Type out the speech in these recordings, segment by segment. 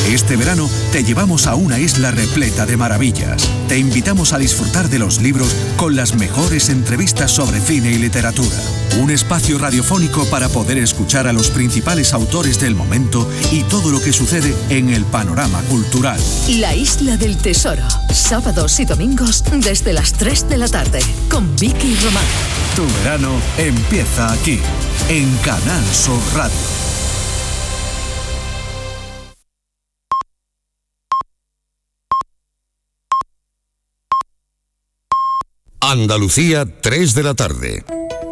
Este verano te llevamos a una isla repleta de maravillas. Te invitamos a disfrutar de los libros con las mejores entrevistas sobre cine y literatura. Un espacio radiofónico para poder escuchar a los principales autores del momento y todo lo que sucede en el panorama cultural. La Isla del Tesoro, sábados y domingos desde las 3 de la tarde, con Vicky Román. Tu verano empieza aquí, en Canal Sur Radio. Andalucía, 3 de la tarde.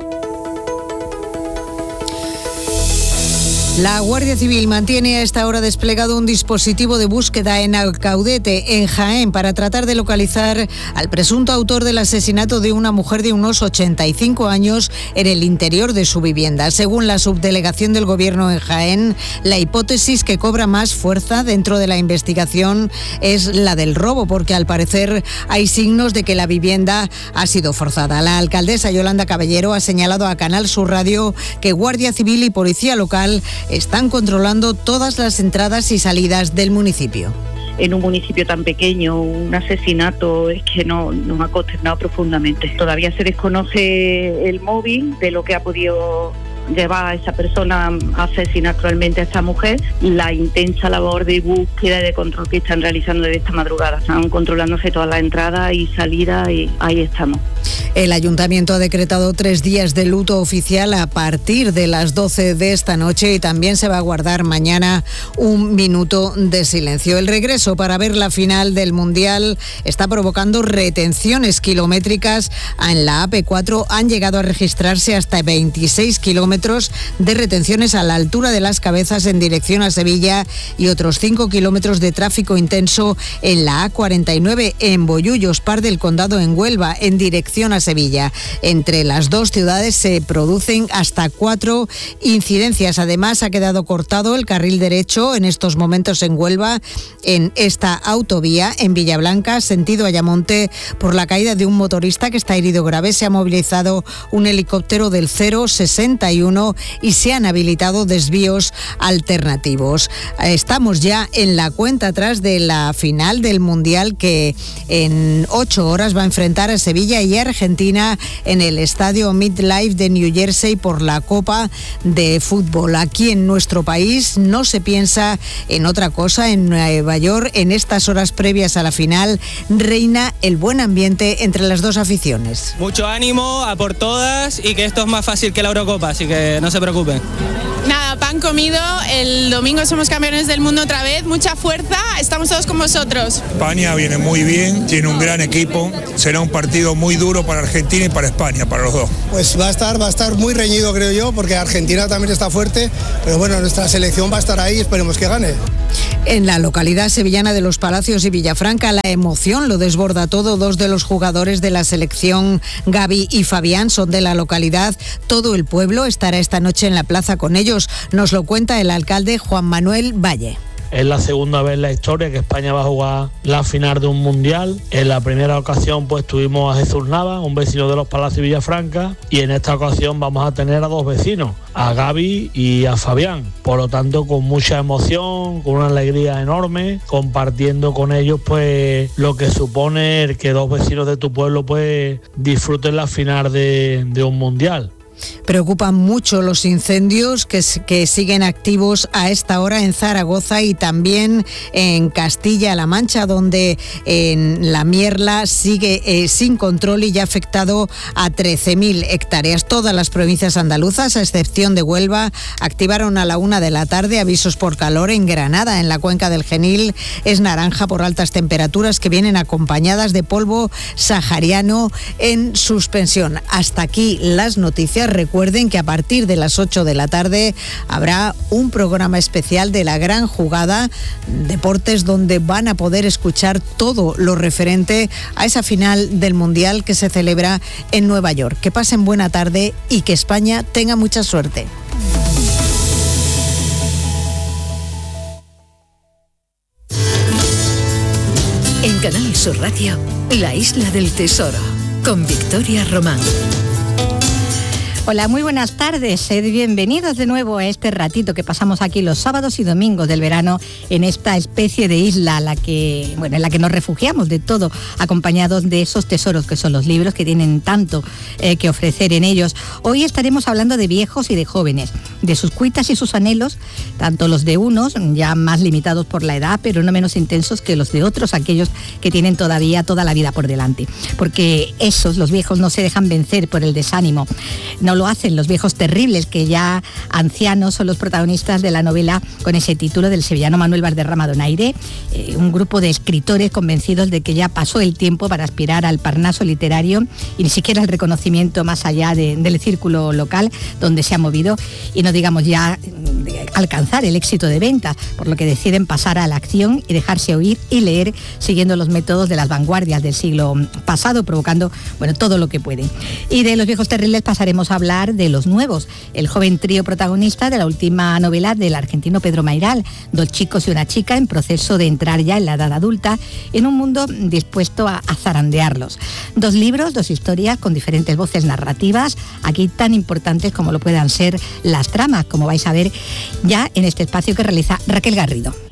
La Guardia Civil mantiene a esta hora desplegado un dispositivo de búsqueda en Alcaudete, en Jaén, para tratar de localizar al presunto autor del asesinato de una mujer de unos 85 años en el interior de su vivienda. Según la subdelegación del Gobierno en Jaén, la hipótesis que cobra más fuerza dentro de la investigación es la del robo, porque al parecer hay signos de que la vivienda ha sido forzada. La alcaldesa Yolanda Caballero ha señalado a Canal Sur Radio que Guardia Civil y Policía Local están controlando todas las entradas y salidas del municipio. En un municipio tan pequeño, un asesinato es que nos ha consternado profundamente. Todavía se desconoce el móvil de lo que ha podido llevar a esa persona a asesinar actualmente a esta mujer. La intensa labor de búsqueda y de control que están realizando desde esta madrugada. Están controlándose todas las entradas y salidas y ahí estamos. El Ayuntamiento ha decretado 3 días de luto oficial a partir de las 12 de esta noche y también se va a guardar mañana un minuto de silencio. El regreso para ver la final del Mundial está provocando retenciones kilométricas en la AP4. Han llegado a registrarse hasta 26 kilómetros de retenciones a la altura de Las Cabezas en dirección a Sevilla y otros 5 kilómetros de tráfico intenso en la A49 en Bollullos, Par del Condado en Huelva, en dirección a Sevilla. Entre las dos ciudades se producen hasta 4 incidencias. Además, ha quedado cortado el carril derecho en estos momentos en Huelva, en esta autovía, en Villablanca, sentido Ayamonte, por la caída de un motorista que está herido grave. Se ha movilizado un helicóptero del 061 y se han habilitado desvíos alternativos. Estamos ya en la cuenta atrás de la final del Mundial, que en 8 horas va a enfrentar a Sevilla y Argentina en el estadio MetLife de New Jersey por la Copa de Fútbol. Aquí en nuestro país no se piensa en otra cosa. En Nueva York, en estas horas previas a la final, reina el buen ambiente entre las dos aficiones. Mucho ánimo, a por todas, y que esto es más fácil que la Eurocopa, así que no se preocupen. Nada, pan comido, el domingo somos campeones del mundo otra vez, mucha fuerza, estamos todos con vosotros. España viene muy bien, tiene un gran equipo, será un partido muy duro para Argentina y para España, para los dos. Pues va a estar muy reñido, creo yo, porque Argentina también está fuerte, pero bueno, nuestra selección va a estar ahí, esperemos que gane. En la localidad sevillana de Los Palacios y Villafranca, la emoción lo desborda todo. 2 de los jugadores de la selección, Gaby y Fabián, son de la localidad. Todo el pueblo estará esta noche en la plaza con ellos. Nos lo cuenta el alcalde Juan Manuel Valle. Es la segunda vez en la historia que España va a jugar la final de un mundial. En la primera ocasión pues tuvimos a Jesús Nava, un vecino de Los Palacios y Villafranca, y en esta ocasión vamos a tener a 2 vecinos, a Gaby y a Fabián. Por lo tanto, con mucha emoción, con una alegría enorme, compartiendo con ellos pues lo que supone el que 2 vecinos de tu pueblo pues disfruten la final de un mundial. Preocupan mucho los incendios que siguen activos a esta hora en Zaragoza y también en Castilla-La Mancha, donde en la Mierla sigue sin control y ya ha afectado a 13.000 hectáreas. Todas las provincias andaluzas, a excepción de Huelva, activaron a la 1 de la tarde avisos por calor. En Granada, en la cuenca del Genil, es naranja por altas temperaturas que vienen acompañadas de polvo sahariano en suspensión. Hasta aquí las noticias. Recuerden que a partir de las 8 de la tarde habrá un programa especial de La Gran Jugada, deportes, donde van a poder escuchar todo lo referente a esa final del Mundial que se celebra en Nueva York. Que pasen buena tarde y que España tenga mucha suerte. En Canal Sur Radio, La Isla del Tesoro, con Victoria Román. Hola, muy buenas tardes. Sed bienvenidos de nuevo a este ratito que pasamos aquí los sábados y domingos del verano en esta especie de isla en la que nos refugiamos de todo, acompañados de esos tesoros que son los libros, que tienen tanto que ofrecer en ellos. Hoy estaremos hablando de viejos y de jóvenes, de sus cuitas y sus anhelos, tanto los de unos, ya más limitados por la edad, pero no menos intensos que los de otros, aquellos que tienen todavía toda la vida por delante. Porque los viejos, no se dejan vencer por el desánimo. No lo hacen los viejos terribles, que ya ancianos son los protagonistas de la novela con ese título del sevillano Manuel Valderrama Donaire, un grupo de escritores convencidos de que ya pasó el tiempo para aspirar al Parnaso literario y ni siquiera el reconocimiento más allá del círculo local donde se ha movido, y no digamos ya alcanzar el éxito de ventas, por lo que deciden pasar a la acción y dejarse oír y leer siguiendo los métodos de las vanguardias del siglo pasado, provocando todo lo que pueden. Y de los viejos terribles pasaremos a hablar de los nuevos, el joven trío protagonista de la última novela del argentino Pedro Mairal, 2 chicos y una chica en proceso de entrar ya en la edad adulta en un mundo dispuesto a zarandearlos. 2 libros, 2 historias con diferentes voces narrativas, aquí tan importantes como lo puedan ser las tramas, como vais a ver ya en este espacio que realiza Raquel Garrido.